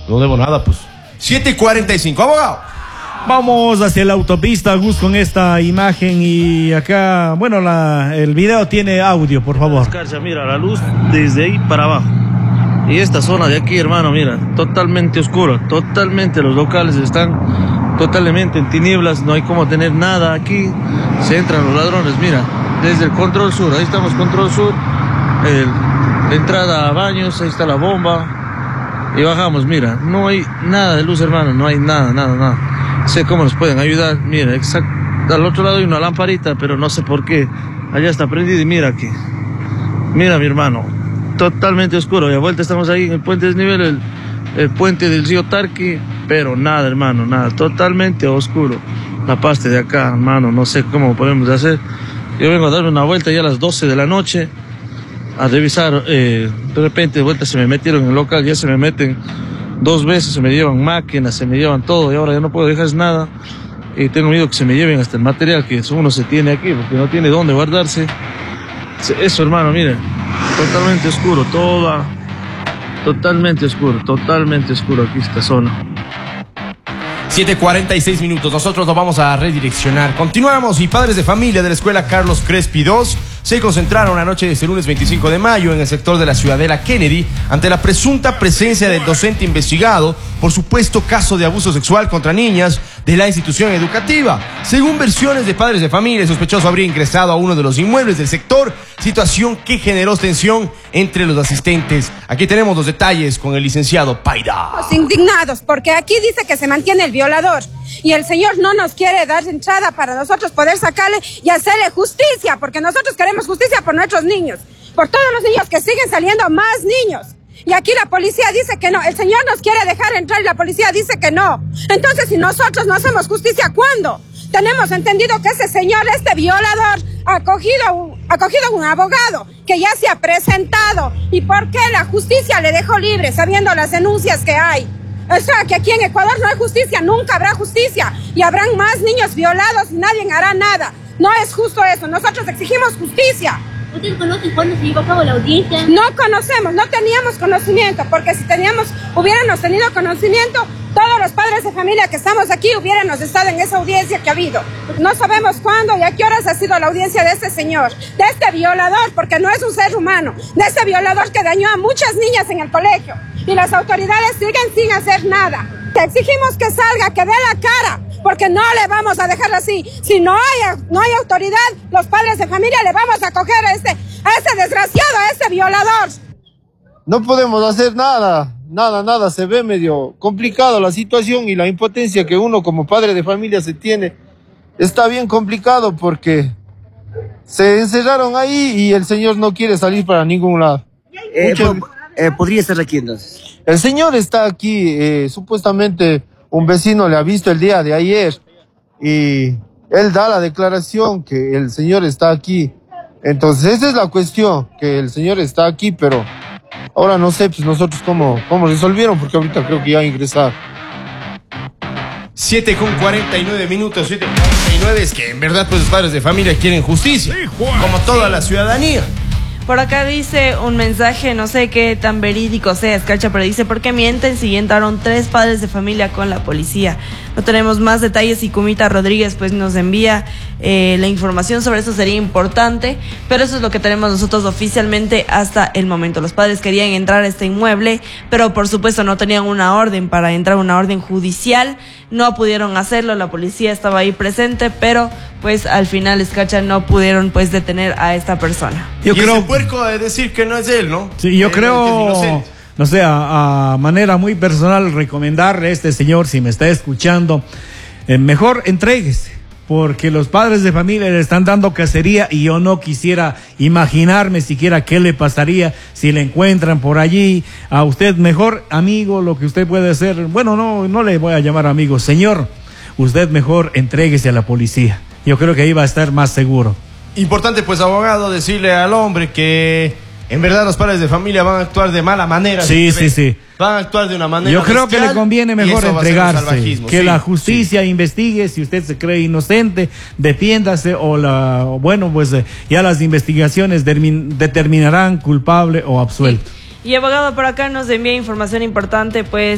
No debo nada, pues. 7:45, abogado. Vamos hacia la autopista, Gus, con esta imagen. Y acá, bueno, el video tiene audio, por favor. Mira, la luz desde ahí para abajo. Y esta zona de aquí, hermano, mira, totalmente oscura. Totalmente, los locales están totalmente en tinieblas. No hay como tener nada aquí. Se entran los ladrones, mira, desde el control sur. Ahí estamos, control sur. La entrada a baños, ahí está la bomba. Y bajamos, mira, no hay nada de luz, hermano. No hay nada. Sé cómo nos pueden ayudar. Mira, al otro lado hay una lamparita, pero no sé por qué. Allá está prendida y mira aquí. Mira, mi hermano, totalmente oscuro. Y a vuelta estamos ahí en el puente desnivel, el puente del río Tarqui, pero nada, hermano, nada. Totalmente oscuro. La parte de acá, hermano, no sé cómo podemos hacer. Yo vengo a darme una vuelta ya a las 12 de la noche a revisar. De repente de vuelta se me metieron en el local, ya se me meten 2 veces, se me llevan máquinas, se me llevan todo y ahora ya no puedo dejar nada. Y tengo miedo que se me lleven hasta el material que uno se tiene aquí porque no tiene dónde guardarse. Eso, hermano, miren, totalmente oscuro, totalmente oscuro aquí esta zona. 7:46 minutos, nosotros nos vamos a redireccionar. Continuamos y padres de familia de la escuela Carlos Crespi II se concentraron la noche de este lunes 25 de mayo en el sector de la Ciudadela Kennedy ante la presunta presencia del docente investigado por supuesto caso de abuso sexual contra niñas de la institución educativa. Según versiones de padres de familia, el sospechoso habría ingresado a uno de los inmuebles del sector, situación que generó tensión entre los asistentes. Aquí tenemos los detalles con el licenciado Paida. Indignados porque aquí dice que se mantiene el violador y el señor no nos quiere dar entrada para nosotros poder sacarle y hacerle justicia, porque nosotros queremos justicia por nuestros niños, por todos los niños que siguen saliendo más niños. Y aquí la policía dice que no, el señor nos quiere dejar entrar y la policía dice que no. Entonces, si nosotros no hacemos justicia, ¿cuándo? Tenemos entendido que ese señor, este violador, ha cogido un abogado que ya se ha presentado. ¿Y por qué la justicia le dejó libre sabiendo las denuncias que hay? O sea, que aquí en Ecuador no hay justicia, nunca habrá justicia. Y habrán más niños violados y nadie hará nada. No es justo eso, nosotros exigimos justicia. ¿Ustedes conocen cuándo se llevó a cabo la audiencia? No conocemos, no teníamos conocimiento, porque si hubiéramos tenido conocimiento, todos los padres de familia que estamos aquí hubiéramos estado en esa audiencia que ha habido. No sabemos cuándo y a qué horas ha sido la audiencia de este señor, de este violador, porque no es un ser humano, de este violador que dañó a muchas niñas en el colegio. Y las autoridades siguen sin hacer nada. Exigimos que salga, que dé la cara, porque no le vamos a dejar así. Si no hay autoridad, los padres de familia le vamos a coger a ese desgraciado, a ese violador. No podemos hacer nada, se ve medio complicado la situación y la impotencia que uno como padre de familia se tiene. Está bien complicado porque se encerraron ahí y el señor no quiere salir para ningún lado. ¿Podría estar aquí entonces? El señor está aquí, supuestamente un vecino le ha visto el día de ayer y él da la declaración que el señor está aquí. Entonces esa es la cuestión, que el señor está aquí, pero ahora no sé pues nosotros cómo resolvieron, porque ahorita creo que ya ingresaron. 7:49 minutos, 7:49, es que en verdad pues los padres de familia quieren justicia, como toda la ciudadanía. Por acá dice un mensaje, no sé qué tan verídico sea, Escarcha, pero dice: ¿por qué mienten si entraron 3 padres de familia con la policía? No tenemos más detalles y Kumita Rodríguez pues nos envía la información sobre eso, sería importante, pero eso es lo que tenemos nosotros oficialmente hasta el momento. Los padres querían entrar a este inmueble, pero por supuesto no tenían una orden para entrar, una orden judicial, no pudieron hacerlo, la policía estaba ahí presente, pero pues al final, Escarcha, no pudieron pues detener a esta persona. Yo creo ese puerco de decir que no es él, ¿no? Sí, yo creo, no sé, a manera muy personal, recomendarle a este señor, si me está escuchando, mejor entréguese, porque los padres de familia le están dando cacería y yo no quisiera imaginarme siquiera qué le pasaría si le encuentran por allí. A usted, mejor amigo, lo que usted puede hacer, bueno, no le voy a llamar amigo, señor, usted mejor entréguese a la policía. Yo creo que ahí va a estar más seguro. Importante, pues, abogado, decirle al hombre que en verdad los padres de familia van a actuar de mala manera. Sí. Van a actuar de una manera Yo creo que le conviene mejor entregarse, que la justicia investigue. Si usted se cree inocente, defiéndase ya las investigaciones determinarán culpable o absuelto. Y abogado, por acá nos envía información importante, pues